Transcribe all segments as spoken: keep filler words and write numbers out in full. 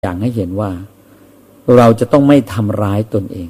อย่างให้เห็นว่าเราจะต้องไม่ทำร้ายตนเอง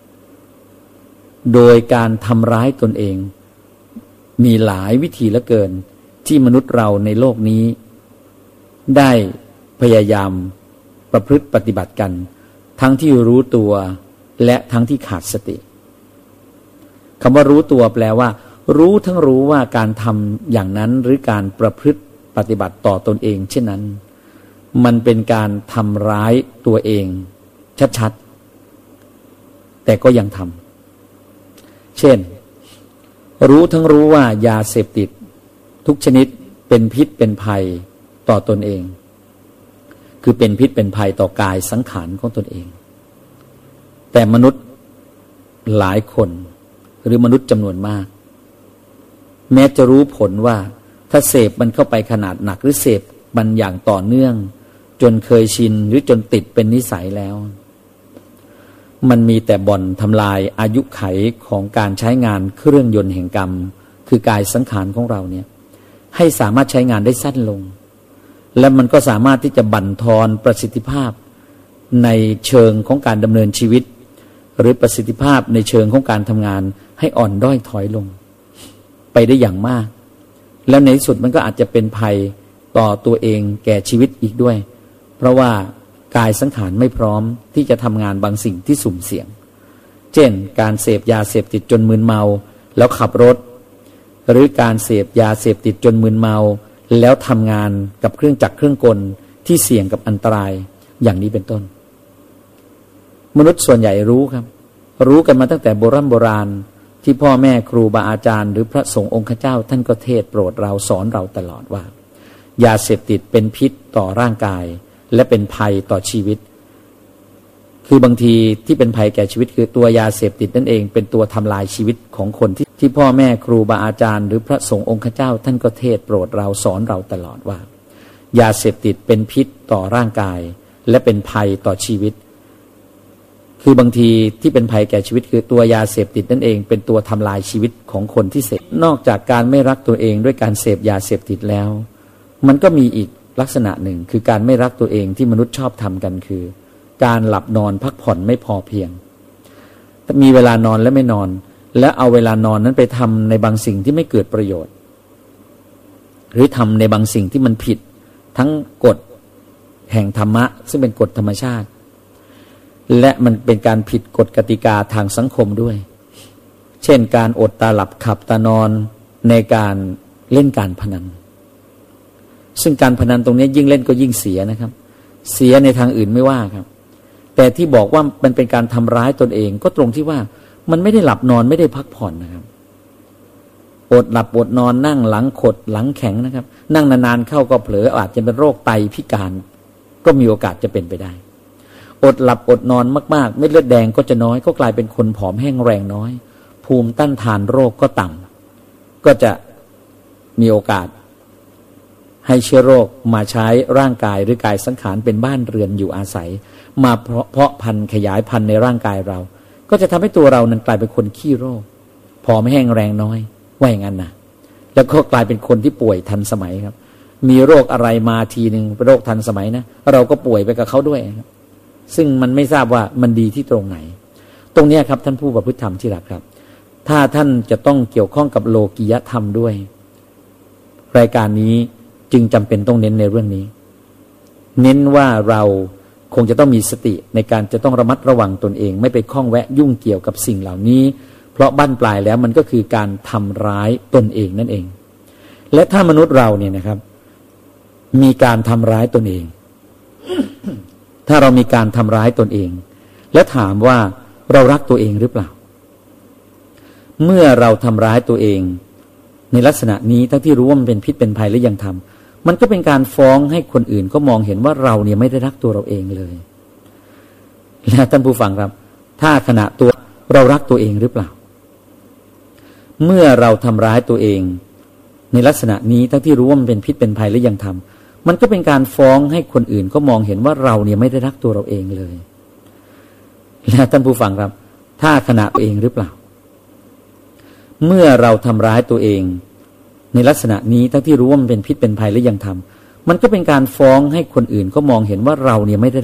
โดยการทำร้ายตนเองมีหลายวิธีเหลือเกินที่มนุษย์เราในโลกนี้ได้พยายามประพฤติปฏิบัติกันทั้งที่รู้ตัวและทั้งที่ขาดสติคำว่ารู้ตัวแปลว่ารู้ทั้งรู้ว่าการทำอย่างนั้นหรือการประพฤติปฏิบัติต่อตนเองเช่นนั้นมันเป็นการทำร้ายตัวเองชัดๆแต่ก็ยังทำเช่นรู้ทั้งรู้ว่ายาเสพติดทุกชนิดเป็นพิษเป็นภัยต่อตนเองคือเป็นพิษเป็นภัยต่อกายสังขารของตนเองแต่มนุษย์หลายคนหรือมนุษย์จำนวนมากแม้จะรู้ผลว่าถ้าเสพมันเข้าไปขนาดหนักหรือเสพมันอย่างต่อเนื่องจนเคยชินหรือจนติดเป็นนิสัยแล้วมันมีแต่บ่อนทำลายอายุไขของการใช้งานเครื่องยนต์แห่งกรรมคือกายสังขารของเราเนี่ยให้สามารถใช้งานได้สั้นลงและมันก็สามารถที่จะบั่นทอนประสิทธิภาพในเชิงของการดำเนินชีวิตหรือประสิทธิภาพในเชิงของการทำงานให้อ่อนด้อยถอยลงไปได้อย่างมากแล้วในที่สุดมันก็อาจจะเป็นภัยต่อตัวเองแก่ชีวิตอีกด้วยเพราะว่ากายสังขารไม่พร้อมที่จะทำงานบางสิ่งที่สุ่มเสี่ยงเช่นการเสพยาเสพติดจนมึนเมาแล้วขับรถหรือการเสพยาเสพติดจนมึนเมาแล้วทำงานกับเครื่องจักรเครื่องกลที่เสี่ยงกับอันตรายอย่างนี้เป็นต้นมนุษย์ส่วนใหญ่รู้ครับรู้กันมาตั้งแต่โบราณโบราณที่พ่อแม่ครูบาอาจารย์หรือพระสงฆ์องค์เจ้าท่านก็เทศน์โปรดเราสอนเราตลอดว่ายาเสพติดเป็นพิษต่อร่างกายและเป็นภัยต่อชีวิตคือบางทีที่เป็นภัยแก่ชีวิตคือตัวยาเสพติดนั่นเองเป็นตัวทำลายชีวิตของคนที่ที่พ่อแม่ครูบาอาจารย์หรือพระสงฆ์องค์เจ้าท่านก็เทศน์โปรดเราสอนเราตลอดว่ายาเสพติดเป็นพิษต่อร่างกายและเป็นภัยต่อชีวิตคือบางทีที่เป็นภัยแก่ชีวิตคือตัวยาเสพติดนั่นเองเป็นตัวทำลายชีวิตของคนที่เสพนอกจากการไม่รักตัวเองด้วยการเสพยาเสพติดแล้วมันก็มีอีกลักษณะหนึ่งคือการไม่รักตัวเองที่มนุษย์ชอบทำกันคือการหลับนอนพักผ่อนไม่พอเพียงมีเวลานอนและไม่นอนและเอาเวลานอนนั้นไปทำในบางสิ่งที่ไม่เกิดประโยชน์หรือทำในบางสิ่งที่มันผิดทั้งกฎแห่งธรรมะซึ่งเป็นกฎธรรมชาติและมันเป็นการผิดกฎกติกาทางสังคมด้วยเช่นการอดตาหลับขับตานอนในการเล่นการพนันซึ่งการพนันตรงนี้ยิ่งเล่นก็ยิ่งเสียนะครับเสียในทางอื่นไม่ว่าครับแต่ที่บอกว่ามันเป็นการทำร้ายตนเองก็ตรงที่ว่ามันไม่ได้หลับนอนไม่ได้พักผ่อนนะครับอดหลับอดนอนนั่งหลังขดหลังแข็งนะครับนั่งนานๆเข้าก็เผลออาจจะเป็นโรคไตพิการก็มีโอกาสจะเป็นไปได้อดหลับอดนอนมากๆเม็ดเลือดแดงก็จะน้อยก็กลายเป็นคนผอมแห้งแรงน้อยภูมิต้านทานโรคก็ต่ำก็จะมีโอกาสให้เชื้อโรคมาใช้ร่างกายหรือกายสังขารเป็นบ้านเรือนอยู่อาศัยมาเพาะพันธุ์ขยายพันธุ์ในร่างกายเราก็จะทำให้ตัวเรานั้นกลายเป็นคนขี้โรคผอมแห้งแรงน้อยว่าอย่างนั้นนะแล้วก็กลายเป็นคนที่ป่วยทันสมัยครับมีโรคอะไรมาทีนึงเป็นโรคทันสมัยนะเราก็ป่วยไปกับเขาด้วยครับซึ่งมันไม่ทราบว่ามันดีที่ตรงไหนตรงนี้ครับท่านผู้ประพฤติธรรมที่รักครับถ้าท่านจะต้องเกี่ยวข้องกับโลกียธรรมด้วยรายการนี้จึงจำเป็นต้องเน้นในเรื่องนี้เน้นว่าเราคงจะต้องมีสติในการจะต้องระมัดระวังตนเองไม่ไปข้องแวะยุ่งเกี่ยวกับสิ่งเหล่านี้เพราะบั้นปลายแล้วมันก็คือการทำร้ายตนเองนั่นเองและถ้ามนุษย์เราเนี่ยนะครับมีการทำร้ายตนเอง ถ้าเรามีการทำร้ายตนเองและถามว่าเรารักตัวเองหรือเปล่าเมื่อเราทำร้ายตัวเองในลักษณะนี้ทั้งที่รู้ว่ามันเป็นพิษเป็นภัยและยังทำมันก็เป็นการฟ้องให้คนอื่นก็มองเห็นว่าเราเนี่ยไม่ได้รักตัวเราเองเลยและท่านผู้ฟังครับถ้าขณะตัวเรารักตัวเองหรือเปล่าเมื่อเราทำร้ายตัวเองในลักษณะนี้ทั้งที่รู้ว่ามันเป็นพิษเป็นภัยและยังทำมันก็เป็นการฟ้องให้คนอื่นก็มองเห็นว่าเราเนี่ยไม่ได้รักตัวเราเองเลยและท่านผู้ฟังครับถ้าขณะตัวเองหรือเปล่าเมื่อเราทำร้ายตัวเองในลักษณะนี้ทั้งที่รู้ว่ามันเป็นพิษเป็นภัยและยังทำมันก็เป็นการฟ้องให้คนอื่นก็มองเห็นว่าเราเนี่ยไม่ได้